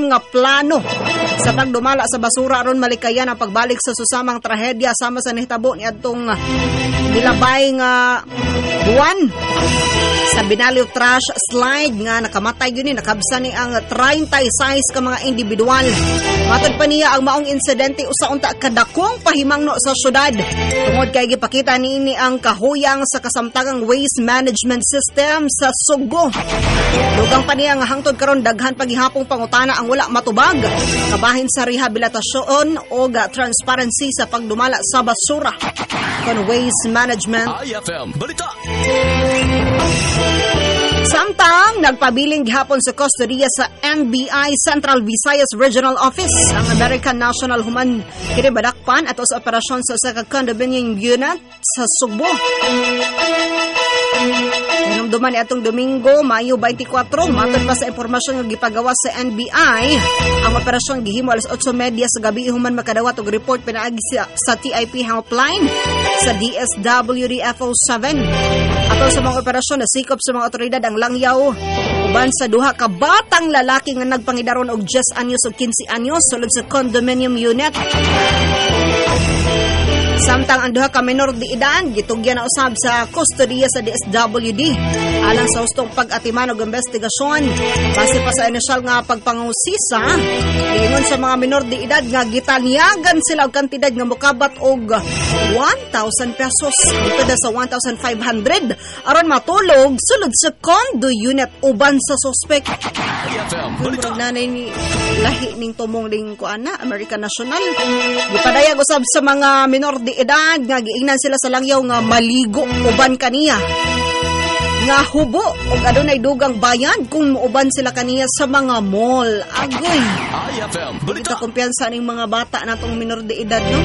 confirm nga plano sa pagdumala sa basura aron malikayan ang pagbalik sa susamang trahedya sama sa nahitabo ni adtong nilabay nga buwan sa Binaliw trash slide nga nakamatay yun nakabsa ni ang 36 ka mga individual. Matod pa niya ang maong insidente usa-unta kadakong pahimangno sa syudad. Tungod kay gipakita niini ang kahuyang sa kasamtangang waste management system sa Subo. Dugang pa niya nga hangtod karon daghan paghihapong pangutana ang wala matubag. Kabahin sa rehabilitasyon o transparency sa pagdumala sa basura kon waste management. IFM Balita. Samtang nagpabiling gihapon sa kustodiya sa NBI Central Visayas Regional Office ang American National Human Kinibadakpan at sa operasyon sa usa ka condominium unit sa Subo. Hinumduman ni atong Domingo, Mayo 24, matod pa sa impormasyon nga gipagawa sa NBI, ang operasyon gihimo alas 8:30 sa gabi human makadawat og report pinaagi sa TIP helpline sa DSWD FO7. Ato sa mga operasyon na sikop sa mga otoridad ang langyaw uban sa duha ka batang lalaki nga nagpangidaron og 10 anyos ug 15 anyos sulod sa condominium unit. Samtang ang duha ka menor di edad gitugyan na usab sa kustodiya sa DSWD alang sa hustong pag-atiman og investigasyon base pa sa inisyal nga pagpangusisa ingon sa mga menor di edad nga gitanyagan sila og kantidad nga mokabat og 1,000 pesos dito sa 1,500 aron matulog sulod sa condo unit uban sa suspect. Murag nanay ni lahi ning tumong ning kuana American National gipadayag usab sa mga menor di edad nga giingnan sila sa langyaw nga maligo uban kaniya nga hubo ug adunay dugang bayad kung muuban sila kaniya sa mga mall. Agoy kita kumpiyansa ning mga bata natong minor de edad no.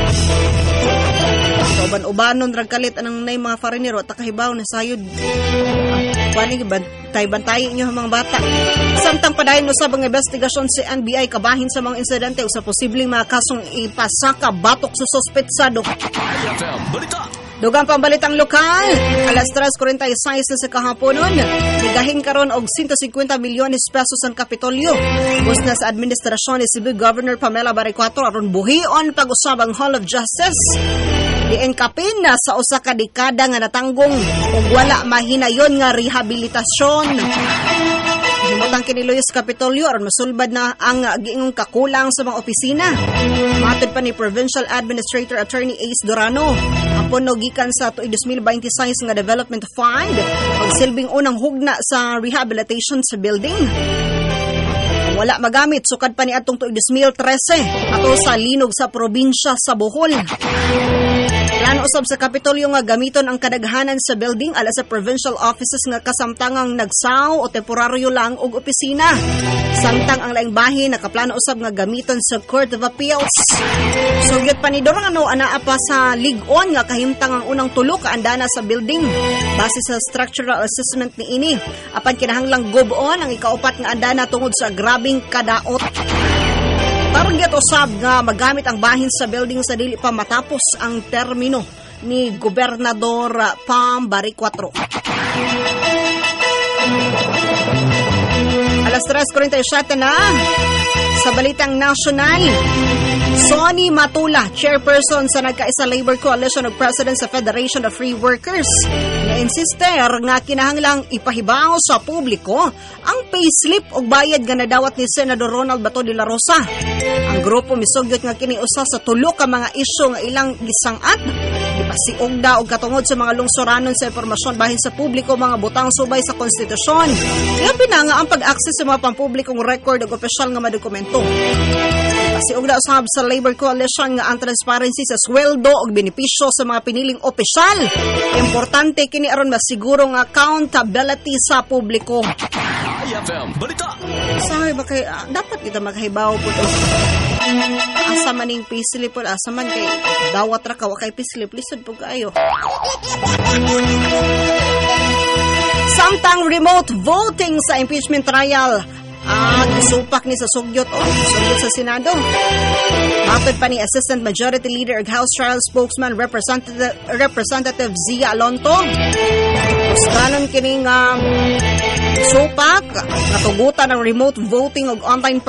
So uban-ubanon rag kalit anang nay mga foreignero takahibaw na sayod pani bantay inyo mga bata. Samtang padayon usab ang investigasyon si NBI kabahin sa mga insidente o sa posibleng mga kasong ipasaka batok sa suspetsado. Dugang pambalitang lokal, alas 3:46 sa kahaponon, nigahin karon og 150 milyones pesos ang Kapitolyo. Bus na sa administrasyon ni Cebu Governor Pamela Baricuato aron buhion pag-usab ang Hall of Justice. Diengkapin na sa usa ka dekada nga natanggong ug wala mahinayon nga rehabilitasyon. Himutang kiniluyo sa Kapitolyo aron masulbad na ang giingong kakulang sa mga opisina. Matod pa ni Provincial Administrator Attorney Ace Dorano, ang puno gikan sa tuig 2026 nga Development Fund magsilbing unang hugna sa rehabilitation sa building. Wala magamit sukad pa ni atong tuig 2013 ato sa linog sa probinsya sa Bohol. Plano usab sa Kapitolyo nga gamiton ang kadaghanan sa building ala sa provincial offices nga kasamtangang nagsaw o temporaryo lang og opisina. Samtang ang laing bahin nakaplano usab nga gamiton sa Court of Appeals. Sugyot pa ni Dorang anaa pa sa lig-on nga kahimtang ang unang tulo ka andana sa building base sa structural assessment ni ini. Apan kinahanglang gob-on ang ikaupat nga andana tungod sa grabing kadaot. Target usab nga magamit ang bahin sa building sa dili pa matapos ang termino ni Gobernador Pam Baricuato. Alas 3:47 na sa balitang nasyonal. Sonny Matula, chairperson sa nagkaisa Labor Coalition of President sa Federation of Free Workers, na-insister nga kinahanglang ipahibaw sa publiko ang payslip o bayad nga nadawat ni Senador Ronald Bato de la Rosa. Ang grupo misugyot nga kini usa sa tulo ka mga isyu nga ilang gisangat, ipasiugda og katungod sa mga lungsuranon sa impormasyon bahin sa publiko mga butang subay sa konstitusyon. Labi na nga ang pag-access sa mga pampublikong record ug opisyal nga mga dokumento. Pasiugda usab sa Labor Coalition nga ang transparency sa sweldo ug benepisyo sa mga piniling opisyal. Importante kini aron masiguro nga accountability sa publiko. IFM Balita. Sabi ba kay dapat kita maghibaw po to. Asa man ning payslip po, asa man kay dawat ra ka wa kay payslip lisod po kaayo. Samtang remote voting sa impeachment trial gisupak ni sa sugyot sa Senado. Matod pa ni Assistant Majority Leader ug House Trial Spokesman Representative Zia Alonto. Kanon kining supak natugutan ng remote voting ug online